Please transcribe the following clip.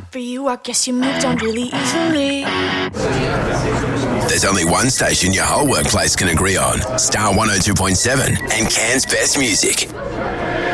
For you, I guess you moved on really easily. There's only one station your whole workplace can agree on. Star 102.7 and Cairns Best Music.